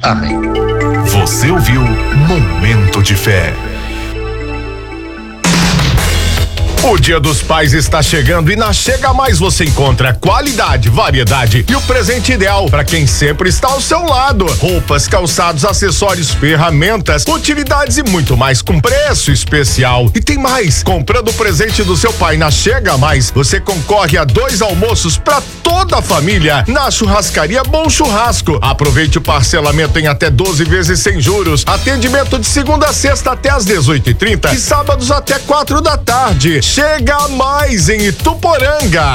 Amém. Você ouviu Momento de Fé. O Dia dos Pais está chegando e na Chega Mais você encontra qualidade, variedade e o presente ideal para quem sempre está ao seu lado. Roupas, calçados, acessórios, ferramentas, utilidades e muito mais com preço especial. E tem mais, comprando o presente do seu pai na Chega Mais, você concorre a 2 almoços para toda a família na Churrascaria Bom Churrasco. Aproveite o parcelamento em até 12 vezes sem juros. Atendimento de segunda a sexta até às 18h30 e sábados até 4 da tarde. Chega Mais em Ituporanga.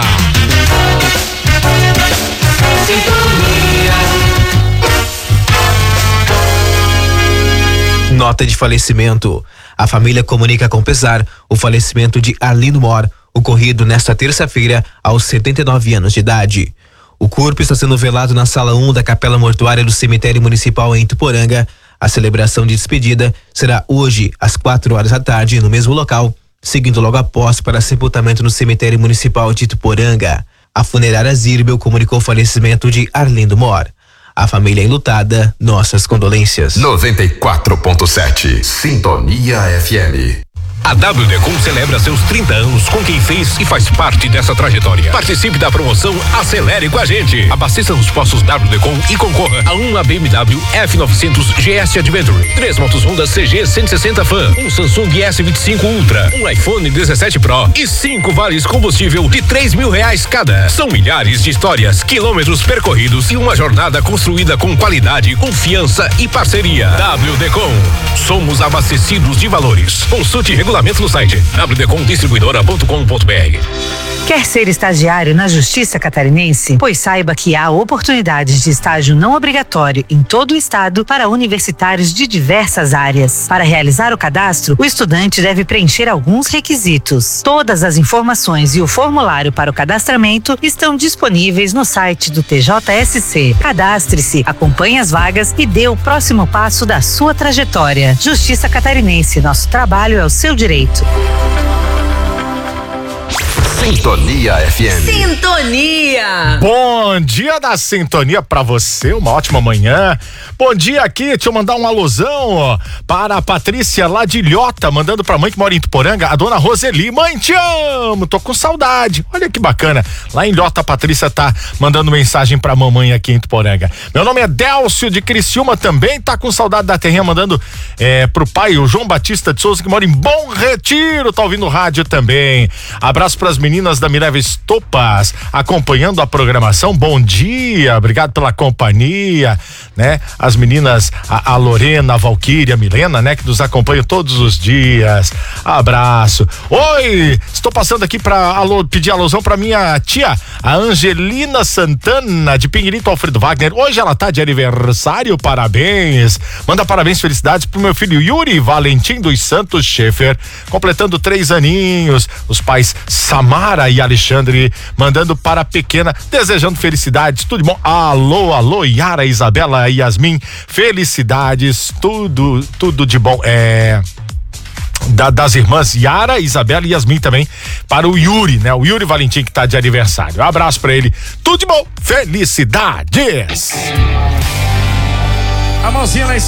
Nota de falecimento. A família comunica com pesar o falecimento de Arlindo Mor, ocorrido nesta terça-feira aos 79 anos de idade. O corpo está sendo velado na sala 1 da Capela Mortuária do Cemitério Municipal em Ituporanga. A celebração de despedida será hoje às 4 horas da tarde no mesmo local, seguindo logo após para sepultamento no Cemitério Municipal de Ituporanga. A funerária Zirbel comunicou o falecimento de Arlindo Mor. A família enlutada, nossas condolências. 94.7 Sintonia FM. A WDcom celebra seus 30 anos com quem fez e faz parte dessa trajetória. Participe da promoção Acelere com a gente. Abasteça nos postos WDcom e concorra a uma BMW F900 GS Adventure, 3 motos Honda CG 160 Fan, um Samsung S25 Ultra, um iPhone 17 Pro e 5 vales combustível de R$3.000 cada. São milhares de histórias, quilômetros percorridos e uma jornada construída com qualidade, confiança e parceria. WDcom. Somos abastecidos de valores. Consulte regulamento no site wdcomdistribuidora.com.br. Quer ser estagiário na Justiça Catarinense? Pois saiba que há oportunidades de estágio não obrigatório em todo o estado para universitários de diversas áreas. Para realizar o cadastro, o estudante deve preencher alguns requisitos. Todas as informações e o formulário para o cadastramento estão disponíveis no site do TJSC. Cadastre-se, acompanhe as vagas e dê o próximo passo da sua trajetória. Justiça Catarinense, nosso trabalho é o seu direito. Sintonia FM. Sintonia! Bom dia da sintonia pra você, uma ótima manhã. Bom dia aqui, deixa eu mandar um alusão para a Patrícia lá de Ilhota, mandando pra mãe que mora em Ituporanga, a dona Roseli. Mãe, te amo, tô com saudade. Olha que bacana, lá em Ilhota a Patrícia tá mandando mensagem pra mamãe aqui em Ituporanga. Meu nome é Délcio de Criciúma, também tá com saudade da terrinha, mandando pro pai, o João Batista de Souza, que mora em Bom Retiro, tá ouvindo rádio também. Abraço pras meninas da Mireva Estopas, acompanhando a programação. Bom dia, obrigado pela companhia, né? As meninas, a Lorena, a Valquíria, a Milena, né? Que nos acompanham todos os dias. Abraço. Oi, estou passando aqui para pedir alusão para minha tia, a Angelina Santana, de Pinguirito Alfredo Wagner. Hoje ela tá de aniversário, parabéns. Manda parabéns, felicidades pro meu filho Yuri Valentim dos Santos Schaefer, completando 3 aninhos. Os pais Samara e Alexandre mandando para a pequena, desejando felicidades, tudo de bom. Alô, Yara, Isabela e Yasmin, felicidades, tudo de bom. Das irmãs Yara, Isabela e Yasmin também para o Yuri, né? O Yuri Valentim, que tá de aniversário. Um abraço para ele, tudo de bom, felicidades. A mãozinha lá em